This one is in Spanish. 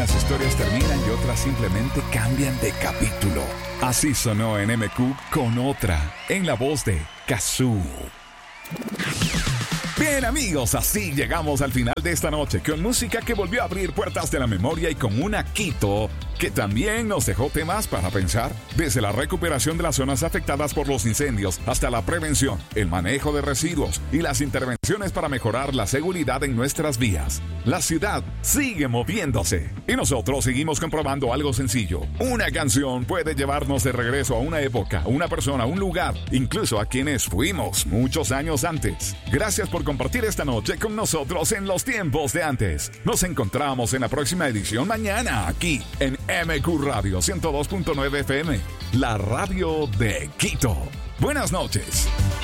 Algunas historias terminan y otras simplemente cambian de capítulo. Así sonó en MQ con otra, en la voz de Kazoo. Bien amigos, así llegamos al final de esta noche con música que volvió a abrir puertas de la memoria y con una Quito que también nos dejó temas para pensar, desde la recuperación de las zonas afectadas por los incendios hasta la prevención, el manejo de residuos y las intervenciones para mejorar la seguridad en nuestras vías. La ciudad sigue moviéndose y nosotros seguimos comprobando algo sencillo. Una canción puede llevarnos de regreso a una época, a una persona, a un lugar, incluso a quienes fuimos muchos años antes. Gracias por compartir esta noche con nosotros en los tiempos de antes. Nos encontramos en la próxima edición mañana aquí en MQ Radio 102.9 FM, la radio de Quito. Buenas noches.